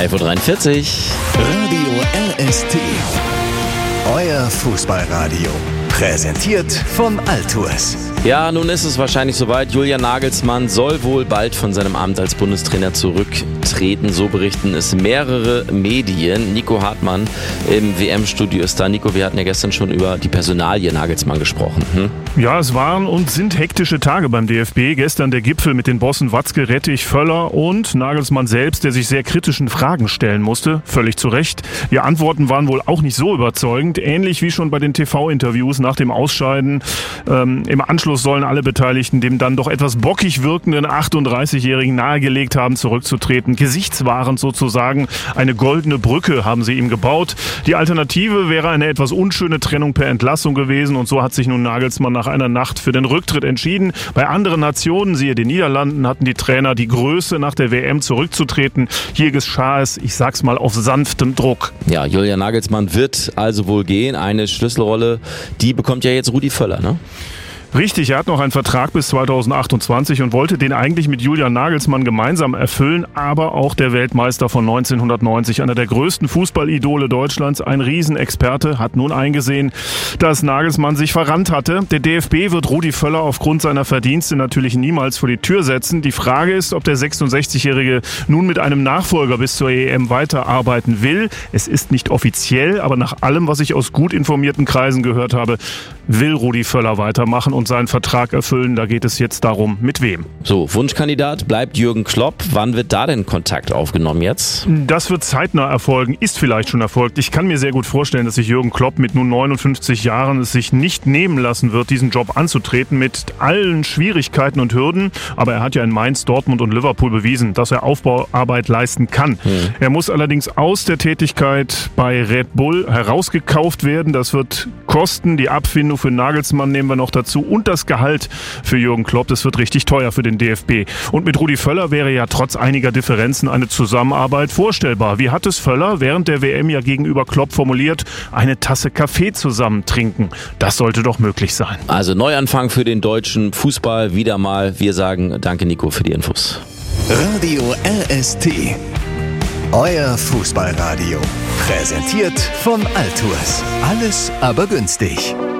11.43 Uhr. Radio RST. Euer Fußballradio. Präsentiert von Altours. Ja, nun ist es wahrscheinlich soweit. Julian Nagelsmann soll wohl bald von seinem Amt als Bundestrainer zurücktreten. So berichten es mehrere Medien. Nico Hartmann im WM-Studio ist da. Nico, wir hatten ja gestern schon über die Personalie Nagelsmann gesprochen. Ja, es waren und sind hektische Tage beim DFB. Gestern der Gipfel mit den Bossen Watzke, Rettich, Völler und Nagelsmann selbst, der sich sehr kritischen Fragen stellen musste. Völlig zu Recht. Die Antworten waren wohl auch nicht so überzeugend. Ähnlich wie schon bei den TV-Interviews nach dem Ausscheiden. Im Anschluss sollen alle Beteiligten dem dann doch etwas bockig wirkenden 38-Jährigen nahegelegt haben, zurückzutreten. Gesichtswahrend sozusagen. Eine goldene Brücke haben sie ihm gebaut. Die Alternative wäre eine etwas unschöne Trennung per Entlassung gewesen. Und so hat sich nun Nagelsmann nach einer Nacht für den Rücktritt entschieden. Bei anderen Nationen, siehe den Niederlanden, hatten die Trainer die Größe, nach der WM zurückzutreten. Hier geschah es, ich sag's mal, auf sanftem Druck. Ja, Julian Nagelsmann wird also wohl gehen. Eine Schlüsselrolle, die bekommt ja jetzt Rudi Völler, ne? Richtig, er hat noch einen Vertrag bis 2028 und wollte den eigentlich mit Julian Nagelsmann gemeinsam erfüllen, aber auch der Weltmeister von 1990, einer der größten Fußballidole Deutschlands, ein Riesenexperte, hat nun eingesehen, dass Nagelsmann sich verrannt hatte. Der DFB wird Rudi Völler aufgrund seiner Verdienste natürlich niemals vor die Tür setzen. Die Frage ist, ob der 66-Jährige nun mit einem Nachfolger bis zur EM weiterarbeiten will. Es ist nicht offiziell, aber nach allem, was ich aus gut informierten Kreisen gehört habe, will Rudi Völler weitermachen und seinen Vertrag erfüllen. Da geht es jetzt darum, mit wem. So, Wunschkandidat bleibt Jürgen Klopp. Wann wird da denn Kontakt aufgenommen jetzt? Das wird zeitnah erfolgen, ist vielleicht schon erfolgt. Ich kann mir sehr gut vorstellen, dass sich Jürgen Klopp mit nun 59 Jahren es sich nicht nehmen lassen wird, diesen Job anzutreten, mit allen Schwierigkeiten und Hürden. Aber er hat ja in Mainz, Dortmund und Liverpool bewiesen, dass er Aufbauarbeit leisten kann. Er muss allerdings aus der Tätigkeit bei Red Bull herausgekauft werden. Das wird kosten. Die Abfindung für Nagelsmann nehmen wir noch dazu. Und das Gehalt für Jürgen Klopp, das wird richtig teuer für den DFB. Und mit Rudi Völler wäre ja trotz einiger Differenzen eine Zusammenarbeit vorstellbar. Wie hat es Völler während der WM ja gegenüber Klopp formuliert? Eine Tasse Kaffee zusammen trinken. Das sollte doch möglich sein. Also Neuanfang für den deutschen Fußball wieder mal. Wir sagen danke Nico für die Infos. Radio RST. Euer Fußballradio. Präsentiert von Altours. Alles aber günstig.